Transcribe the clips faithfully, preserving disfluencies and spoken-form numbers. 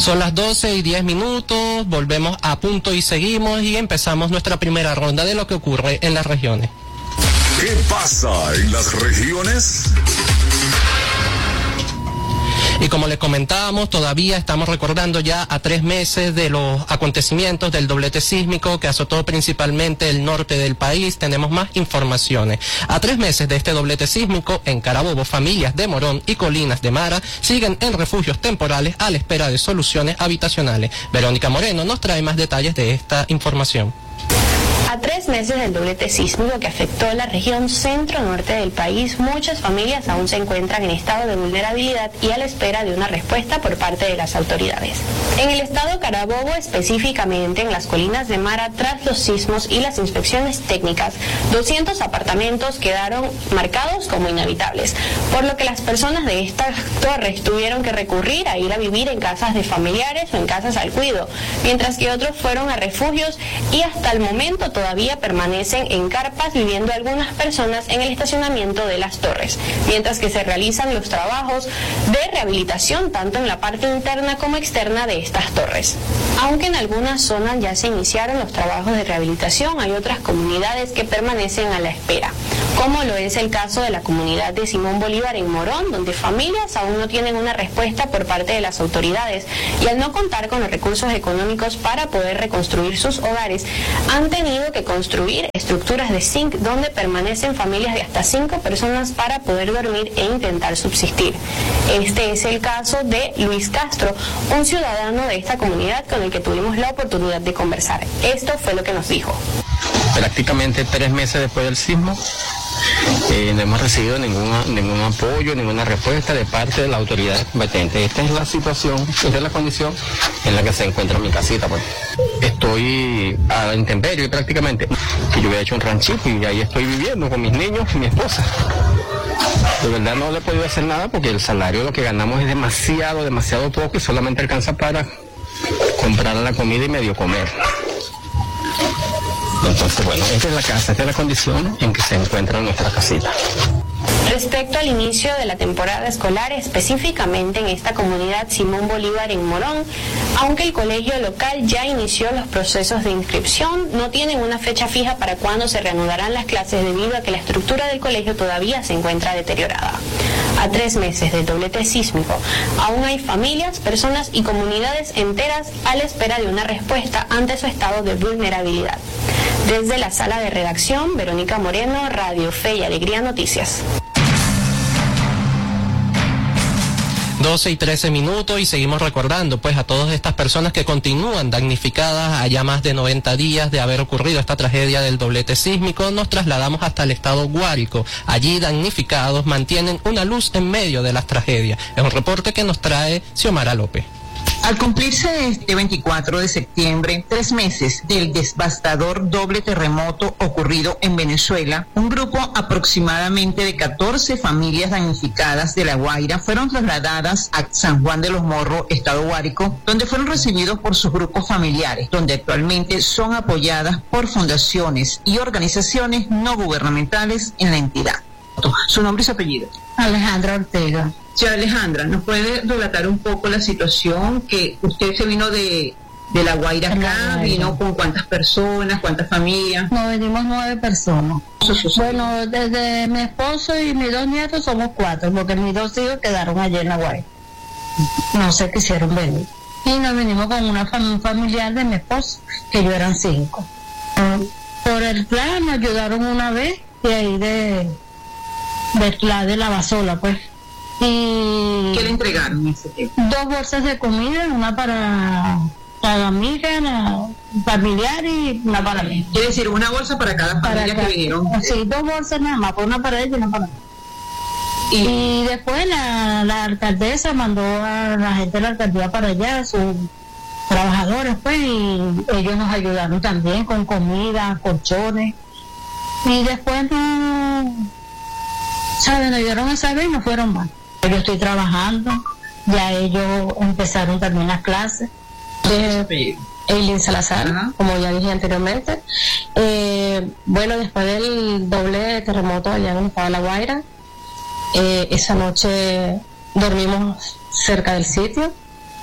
Son las doce y diez minutos, volvemos a punto y seguimos y empezamos nuestra primera ronda de lo que ocurre en las regiones. ¿Qué pasa en las regiones? Y como les comentábamos, todavía estamos recordando ya a tres meses de los acontecimientos del doblete sísmico que azotó principalmente el norte del país. Tenemos más informaciones. A tres meses de este doblete sísmico, en Carabobo, familias de Morón y Colinas de Mara siguen en refugios temporales a la espera de soluciones habitacionales. Verónica Moreno nos trae más detalles de esta información. A tres meses del doblete sísmico que afectó la región centro-norte del país, muchas familias aún se encuentran en estado de vulnerabilidad y a la espera de una respuesta por parte de las autoridades. En el estado Carabobo, específicamente en las Colinas de Mara, tras los sismos y las inspecciones técnicas, doscientos apartamentos quedaron marcados como inhabitables, por lo que las personas de estas torres tuvieron que recurrir a ir a vivir en casas de familiares o en casas al cuido, mientras que otros fueron a refugios y hasta el momento todavía permanecen en carpas viviendo algunas personas en el estacionamiento de las torres, mientras que se realizan los trabajos de rehabilitación tanto en la parte interna como externa de estas torres. Aunque en algunas zonas ya se iniciaron los trabajos de rehabilitación, hay otras comunidades que permanecen a la espera, como lo es el caso de la comunidad de Simón Bolívar en Morón, donde familias aún no tienen una respuesta por parte de las autoridades y al no contar con los recursos económicos para poder reconstruir sus hogares, han tenido que construir estructuras de zinc donde permanecen familias de hasta cinco personas para poder dormir e intentar subsistir. Este es el caso de Luis Castro, un ciudadano de esta comunidad con el que tuvimos la oportunidad de conversar. Esto fue lo que nos dijo. Prácticamente tres meses después del sismo, eh, no hemos recibido ninguna, ningún apoyo, ninguna respuesta de parte de la autoridad competente. Esta es la situación, esta es la condición en la que se encuentra mi casita, pues. Estoy a la intemperie prácticamente, que yo había hecho un ranchito y ahí estoy viviendo con mis niños y mi esposa. De verdad no le he podido hacer nada porque el salario, lo que ganamos es demasiado, demasiado poco y solamente alcanza para comprar la comida y medio comer. Entonces, bueno, esta es la casa, esta es la condición en que se encuentra nuestra casita. Respecto al inicio de la temporada escolar, específicamente en esta comunidad Simón Bolívar en Morón, aunque el colegio local ya inició los procesos de inscripción, no tienen una fecha fija para cuándo se reanudarán las clases debido a que la estructura del colegio todavía se encuentra deteriorada. A tres meses del doblete sísmico, aún hay familias, personas y comunidades enteras a la espera de una respuesta ante su estado de vulnerabilidad. Desde la sala de redacción, Verónica Moreno, Radio Fe y Alegría Noticias. doce y trece minutos y seguimos recordando pues a todas estas personas que continúan damnificadas a ya más de noventa días de haber ocurrido esta tragedia del doblete sísmico. Nos trasladamos hasta el estado Guárico. Allí damnificados mantienen una luz en medio de las tragedias. Es un reporte que nos trae Xiomara López. Al cumplirse este veinticuatro de septiembre, tres meses del devastador doble terremoto ocurrido en Venezuela, un grupo aproximadamente de catorce familias damnificadas de La Guaira fueron trasladadas a San Juan de los Morros, estado Guárico, donde fueron recibidos por sus grupos familiares, donde actualmente son apoyadas por fundaciones y organizaciones no gubernamentales en la entidad. Su nombre y su apellido. Alejandra Ortega. Sí, Alejandra, ¿nos puede relatar un poco la situación que usted se vino de, de La Guaira acá? La Guaira. ¿Vino con cuántas personas, cuántas familias? Nos venimos nueve personas. Bueno, desde mi esposo y mis dos nietos somos cuatro, porque mis dos hijos quedaron allá en La Guaira. No se quisieron venir. Y nos vinimos con una fam- familiar de mi esposo, que yo eran cinco. Por el plan nos ayudaron una vez, y ahí de, de la de la basola, pues. Y ¿qué le entregaron ese tiempo? Dos bolsas de comida, una para la amiga, la familiar y una para mí. Quiere decir, una bolsa para cada familia para que vinieron. Sí, dos bolsas nada más, una para ella y una para mí. Y, y después la, la alcaldesa mandó a la gente de la alcaldía para allá, sus trabajadores, pues, y ellos nos ayudaron también con comida, colchones. Y después no, ¿saben? Nos ayudaron a saber y no fueron más. Yo estoy trabajando, ya ellos empezaron también las clases. De Eileen Salazar, uh-huh. Como ya dije anteriormente. Eh, bueno, después del doble terremoto allá donde estaba La Guaira, eh, esa noche dormimos cerca del sitio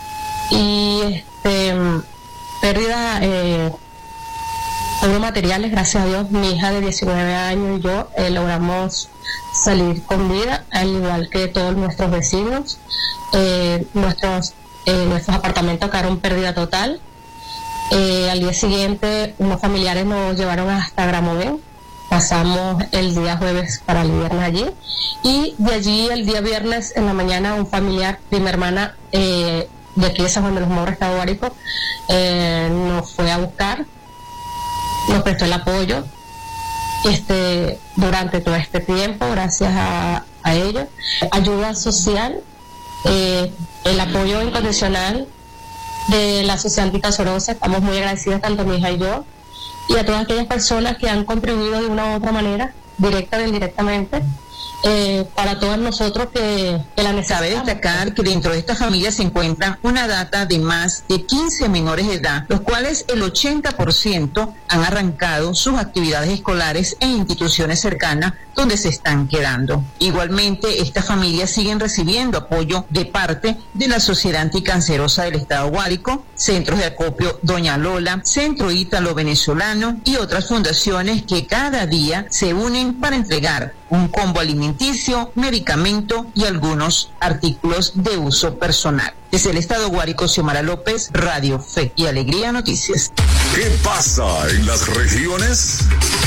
Y este, pérdida eh, de materiales, gracias a Dios, mi hija de diecinueve años y yo eh, logramos salir con vida, al igual que todos nuestros vecinos. Eh, nuestros, eh, nuestros apartamentos quedaron pérdida total. Eh, al día siguiente, unos familiares nos llevaron hasta Gramovén. Pasamos el día jueves para el viernes allí. Y de allí, el día viernes en la mañana, un familiar de mi hermana eh, de aquí de San Juan de los Morros, Estado Guárico, eh, nos fue a buscar, nos prestó el apoyo este, durante todo este tiempo, gracias a, a ellos. Ayuda social, eh, el apoyo incondicional de la Sociedad Anticasorosa, estamos muy agradecidas tanto mi hija y yo, y a todas aquellas personas que han contribuido de una u otra manera, directa o indirectamente, eh, para todos nosotros que, que la necesitamos. Cabe destacar que dentro de esta familia se encuentra una data de más de quince menores de edad, los cuales el ochenta por ciento han arrancado sus actividades escolares en instituciones cercanas donde se están quedando. Igualmente, estas familias siguen recibiendo apoyo de parte de la Sociedad Anticancerosa del Estado Guárico, Centros de Acopio Doña Lola, Centro Ítalo Venezolano y otras fundaciones que cada día se unen para entregar un combo alimenticio, medicamento y algunos artículos de uso personal. Desde el Estado Guárico, Xiomara López, Radio Fe y Alegría Noticias. ¿Qué pasa en las regiones?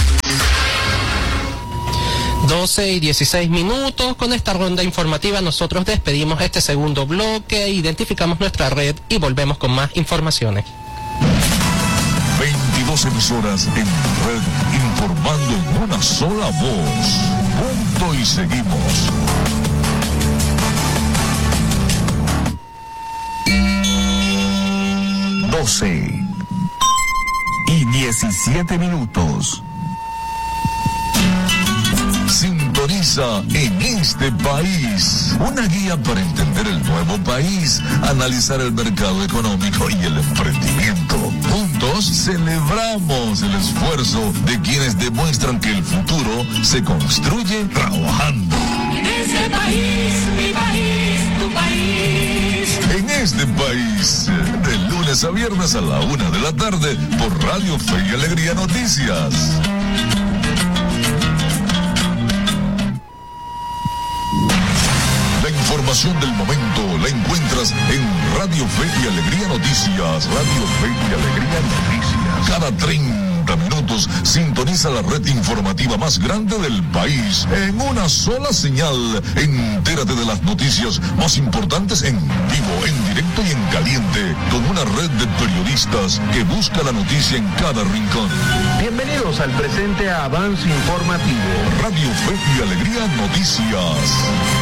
doce y dieciséis minutos. Con esta ronda informativa nosotros despedimos este segundo bloque, identificamos nuestra red y volvemos con más informaciones. veintidós emisoras en red informando en una sola voz. Punto y seguimos. doce y diecisiete minutos. Sintoniza En Este País, una guía para entender el nuevo país, analizar el mercado económico y el emprendimiento. Juntos celebramos el esfuerzo de quienes demuestran que el futuro se construye trabajando. En este país, mi país, tu país. En Este País, de lunes a viernes a la una de la tarde por Radio Fe y Alegría Noticias. La información del momento la encuentras en Radio Fe y Alegría Noticias. Radio Fe y Alegría Noticias. Cada treinta minutos sintoniza la red informativa más grande del país en una sola señal. Entérate de las noticias más importantes en vivo, en directo y en caliente, con una red de periodistas que busca la noticia en cada rincón. Bienvenidos al presente avance informativo. Radio Fe y Alegría Noticias.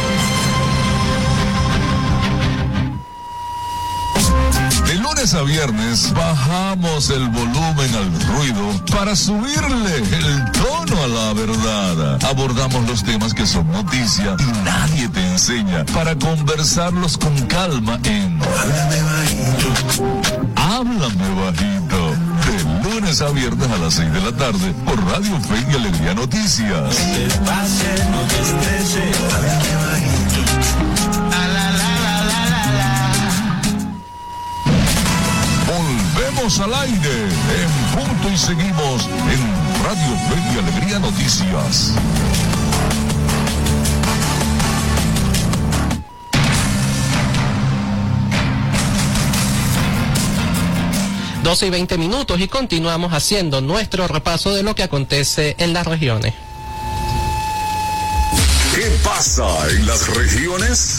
De lunes a viernes bajamos el volumen al ruido para subirle el tono a la verdad. Abordamos los temas que son noticia y nadie te enseña para conversarlos con calma en Háblame Bajito. Háblame Bajito. De lunes a viernes a las seis de la tarde por Radio Fe y Alegría Noticias. No te pases, no te estreses, háblame bajito. La, la, la, la, la, la, la. Volvemos al aire en punto y seguimos en Radio Fe y Alegría Noticias. doce y veinte minutos y continuamos haciendo nuestro repaso de lo que acontece en las regiones. ¿Qué pasa en las regiones?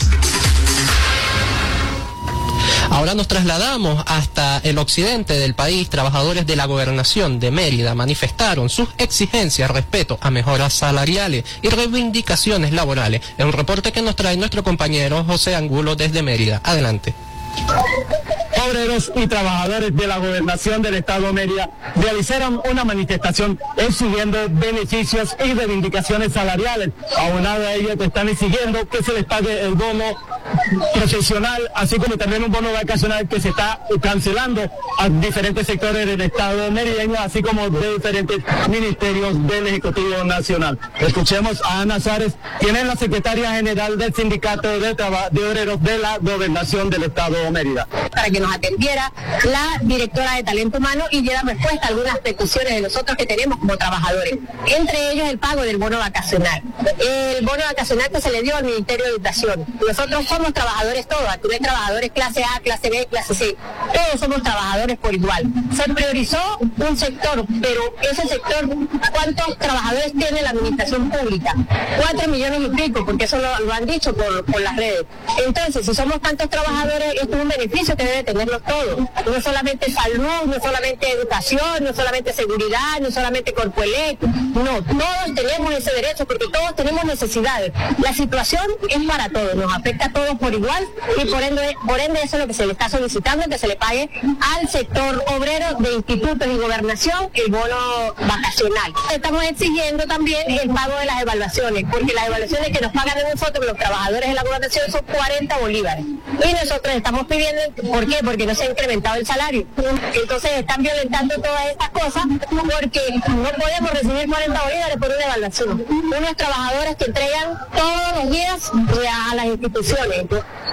Ahora nos trasladamos hasta el occidente del país. Trabajadores de la gobernación de Mérida manifestaron sus exigencias respecto a mejoras salariales y reivindicaciones laborales. Es un reporte que nos trae nuestro compañero José Angulo desde Mérida. Adelante. Obreros y trabajadores de la gobernación del estado de Mérida realizaron una manifestación exigiendo beneficios y reivindicaciones salariales. Aunado a ello, están exigiendo que se les pague el bono profesional, así como también un bono vacacional que se está cancelando a diferentes sectores del Estado merideño, así como de diferentes ministerios del Ejecutivo Nacional. Escuchemos a Ana Suárez, quien es la secretaria general del Sindicato de, Traba- de Obreros de la Gobernación del Estado de Mérida. Para que nos atendiera la directora de Talento Humano y diera respuesta a algunas peticiones de nosotros que tenemos como trabajadores, entre ellos el pago del bono vacacional. El bono vacacional que se le dio al Ministerio de Educación. Nosotros somos trabajadores todos, aquí no hay trabajadores clase A, clase B, clase C, todos somos trabajadores por igual. Se priorizó un sector, pero ese sector, ¿cuántos trabajadores tiene la administración pública? Cuatro millones y pico, porque eso lo, lo han dicho por, por las redes. Entonces, si somos tantos trabajadores, esto es un beneficio que debe tenerlos todos. No solamente salud, no solamente educación, no solamente seguridad, no solamente Corpoelec, no, todos tenemos ese derecho porque todos tenemos necesidades. La situación es para todos, nos afecta a todos por igual y por ende, por ende eso es lo que se le está solicitando, que se le pague al sector obrero de institutos y gobernación el bono vacacional. Estamos exigiendo también el pago de las evaluaciones, porque las evaluaciones que nos pagan a nosotros, los trabajadores de la gobernación, son cuarenta bolívares. Y nosotros estamos pidiendo, ¿por qué? Porque no se ha incrementado el salario. Entonces están violentando todas estas cosas porque no podemos recibir cuarenta bolívares por una evaluación. Unos trabajadores que entregan todos los días a las instituciones.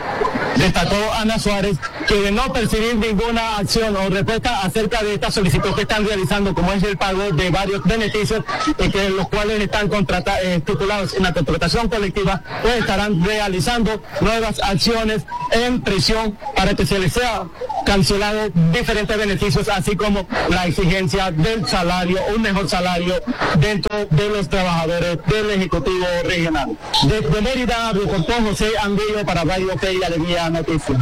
Destacó Ana Suárez que de no percibir ninguna acción o respuesta acerca de esta solicitud que están realizando, como es el pago de varios beneficios, eh, que los cuales están contrata, eh, titulados en la contratación colectiva, pues estarán realizando nuevas acciones en prisión para que se les sea cancelado diferentes beneficios, así como la exigencia del salario, un mejor salario dentro de los trabajadores del Ejecutivo Regional. Desde Mérida, reportó José Andillo para Radio Fe y Alegría Noticias.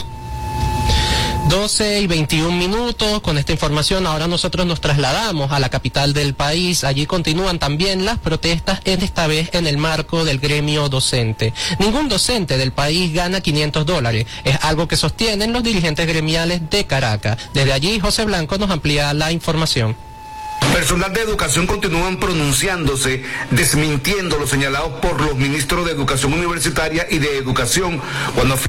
doce y veintiún minutos. Con esta información ahora nosotros nos trasladamos a la capital del país. Allí continúan también las protestas, esta vez en el marco del gremio docente. Ningún docente del país gana quinientos dólares. Es algo que sostienen los dirigentes gremiales de Caracas. Desde allí, José Blanco nos amplía la información. Personal de educación continúan pronunciándose, desmintiendo lo señalado por los ministros de Educación Universitaria y de Educación cuando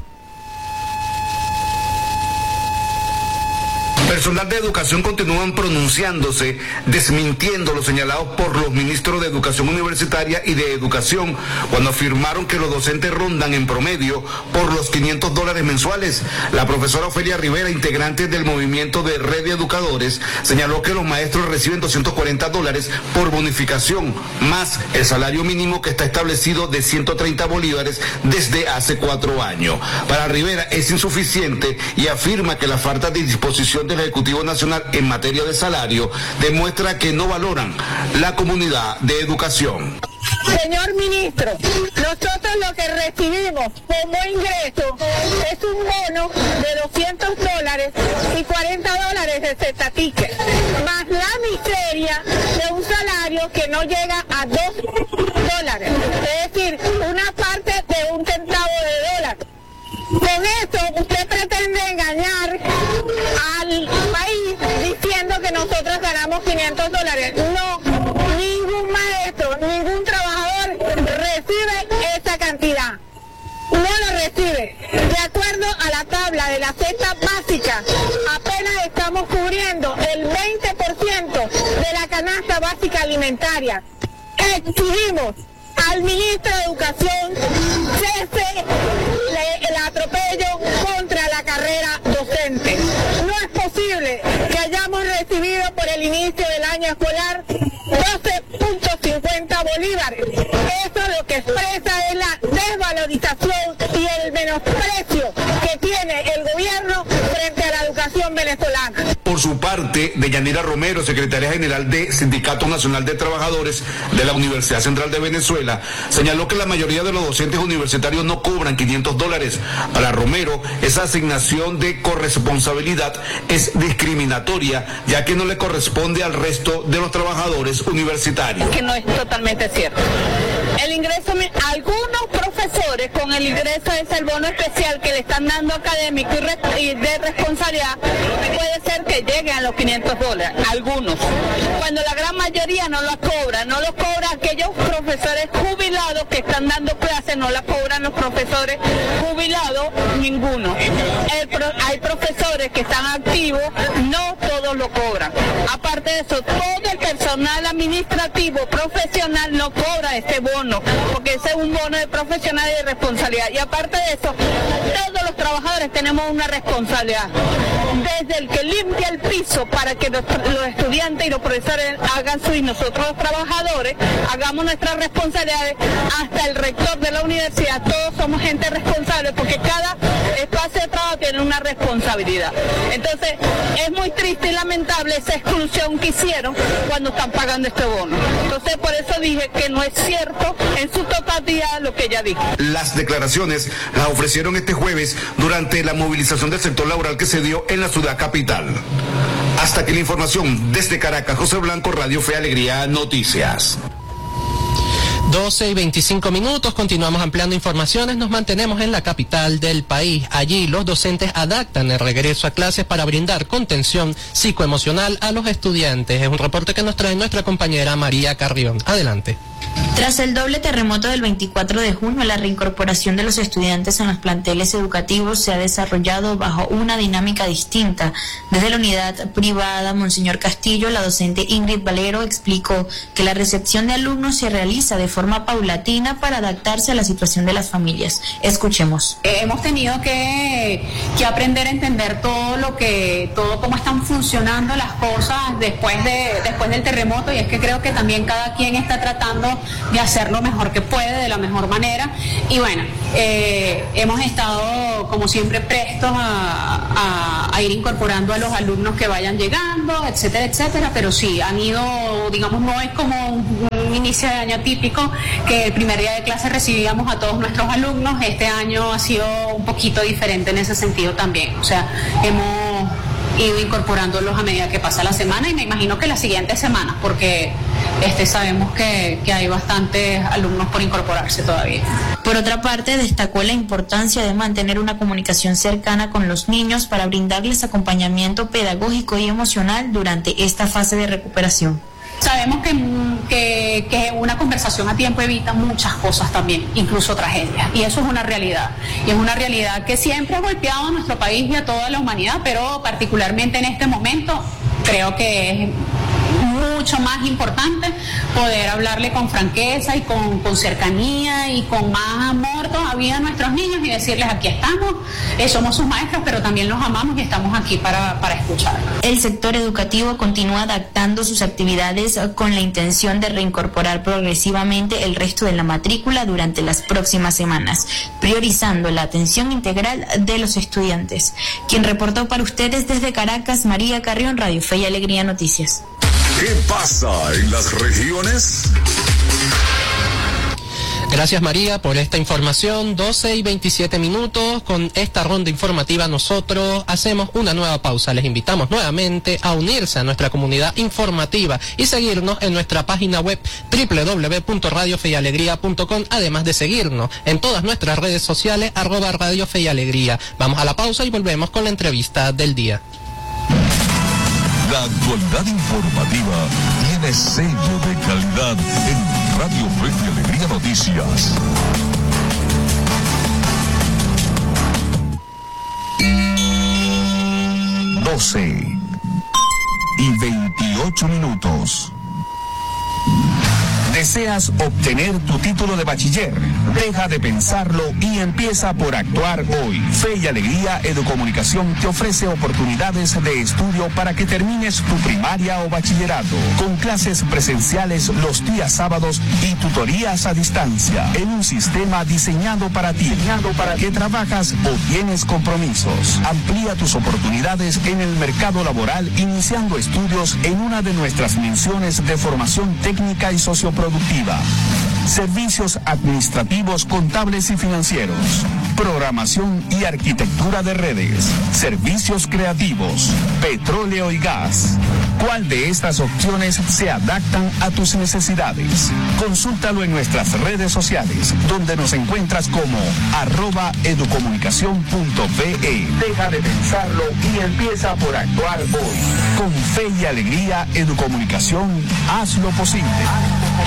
Personal de educación continúan pronunciándose, desmintiendo lo señalado por los ministros de Educación Universitaria y de Educación cuando afirmaron que los docentes rondan en promedio por los quinientos dólares mensuales. La profesora Ofelia Rivera, integrante del movimiento de Red de Educadores, señaló que los maestros reciben doscientos cuarenta dólares por bonificación, más el salario mínimo que está establecido de ciento treinta bolívares desde hace cuatro años. Para Rivera es insuficiente y afirma que la falta de disposición del Ejecutivo Nacional en materia de salario demuestra que no valoran la comunidad de educación. Señor ministro, nosotros lo que recibimos como ingreso es un bono de doscientos dólares y cuarenta dólares de cestatique, más la miseria de un salario que no llega a dos dólares, es decir, una parte de un centavo de dólar. Con eso usted pretende engañar al país diciendo que nosotros ganamos quinientos dólares. No, ningún maestro, ningún trabajador recibe esa cantidad. No lo recibe. De acuerdo a la tabla de la cesta básica, apenas estamos cubriendo el veinte por ciento de la canasta básica alimentaria. Exigimos al ministro de Educación cese el atropello contra la carrera docente. No es posible que hayamos recibido por el inicio del año escolar doce punto cincuenta bolívares. Eso lo que expresa es la desvalorización y el menosprecio que tiene el gobierno frente a la educación venezolana. Por su parte, Deyanira Romero, secretaria general de Sindicato Nacional de Trabajadores de la Universidad Central de Venezuela, señaló que la mayoría de los docentes universitarios no cobran quinientos dólares. Para Romero, esa asignación de corresponsabilidad es discriminatoria, ya que no le corresponde al resto de los trabajadores universitarios. Que no es totalmente cierto. El ingreso, algunos profesores con el ingreso es el bono especial que le están dando académico y, re, y de responsabilidad, puede ser que lleguen a los quinientos dólares, algunos, cuando la gran mayoría no los cobra, no los cobra aquellos profesores jubilados que están dando clases, no las cobran cobran los profesores jubilados? Ninguno. El pro, hay profesores que están activos, no todos lo cobran. Aparte de eso, todo el personal administrativo profesional no cobra este bono, porque ese es un bono de profesional y de responsabilidad. Y aparte de eso, todos los trabajadores tenemos una responsabilidad. Desde el que limpia el piso para que los, los estudiantes y los profesores hagan su y nosotros los trabajadores hagamos nuestras responsabilidades, hasta el rector de la universidad, todos somos gente responsable porque cada espacio de trabajo tiene una responsabilidad. Entonces es muy triste y lamentable esa exclusión que hicieron cuando están pagando este bono. Entonces por eso dije que no es cierto en su totalidad lo que ella dijo. Las declaraciones las ofrecieron este jueves durante la movilización del sector laboral que se dio en la ciudad capital. Hasta aquí la información desde Caracas, José Blanco, Radio Fe y Alegría Noticias. doce y veinticinco minutos, continuamos ampliando informaciones, nos mantenemos en la capital del país. Allí los docentes adaptan el regreso a clases para brindar contención psicoemocional a los estudiantes. Es un reporte que nos trae nuestra compañera María Carrión. Adelante. Tras el doble terremoto del veinticuatro de junio, la reincorporación de los estudiantes en los planteles educativos se ha desarrollado bajo una dinámica distinta. Desde la unidad privada Monseñor Castillo, la docente Ingrid Valero explicó que la recepción de alumnos se realiza de forma paulatina para adaptarse a la situación de las familias. Escuchemos. Eh, hemos tenido que, que aprender a entender todo lo que, todo cómo están funcionando las cosas después de, después del terremoto, y es que creo que también cada quien está tratando de hacer lo mejor que puede, de la mejor manera. Y bueno, eh, hemos estado como siempre prestos a, a, a ir incorporando a los alumnos que vayan llegando, etcétera, etcétera, pero sí, han ido, digamos, no es como un, un inicio de año típico, que el primer día de clase recibíamos a todos nuestros alumnos. Este año ha sido un poquito diferente en ese sentido también, o sea, hemos ido incorporándolos a medida que pasa la semana, y me imagino que la siguiente semana, porque este sabemos que, que hay bastantes alumnos por incorporarse todavía. Por otra parte, destacó la importancia de mantener una comunicación cercana con los niños para brindarles acompañamiento pedagógico y emocional durante esta fase de recuperación. Sabemos que, que, que una conversación a tiempo evita muchas cosas también, incluso tragedias, y eso es una realidad, y es una realidad que siempre ha golpeado a nuestro país y a toda la humanidad, pero particularmente en este momento creo que es mucho más importante poder hablarle con franqueza y con, con cercanía y con más amor todavía a nuestros niños, y decirles: aquí estamos, eh, somos sus maestros, pero también los amamos y estamos aquí para, para escuchar. El sector educativo continúa adaptando sus actividades con la intención de reincorporar progresivamente el resto de la matrícula durante las próximas semanas, priorizando la atención integral de los estudiantes. Quien reportó para ustedes desde Caracas, María Carrión, Radio Fe y Alegría Noticias. ¿Qué pasa en las regiones? Gracias, María, por esta información. doce y veintisiete minutos. Con esta ronda informativa nosotros hacemos una nueva pausa. Les invitamos nuevamente a unirse a nuestra comunidad informativa y seguirnos en nuestra página web doble u doble u doble u punto radio fe y alegría punto com, además de seguirnos en todas nuestras redes sociales, arroba Radio Fe y Alegría. Vamos a la pausa y volvemos con la entrevista del día. La actualidad informativa tiene sello de calidad en Radio Fe y Alegría Noticias. doce y veintiocho minutos. ¿Deseas obtener tu título de bachiller? Deja de pensarlo y empieza por actuar hoy. Fe y Alegría Educomunicación te ofrece oportunidades de estudio para que termines tu primaria o bachillerato, con clases presenciales los días sábados y tutorías a distancia, en un sistema diseñado para ti, diseñado para que trabajas o tienes compromisos. Amplía tus oportunidades en el mercado laboral iniciando estudios en una de nuestras menciones de formación técnica y socioproductiva. Servicios administrativos, contables y financieros. Programación y arquitectura de redes. Servicios creativos. Petróleo y gas. ¿Cuál de estas opciones se adaptan a tus necesidades? Consúltalo en nuestras redes sociales, donde nos encuentras como arroba educomunicación punto be. Deja de pensarlo y empieza por actuar hoy. Con Fe y Alegría Educomunicación, haz lo posible.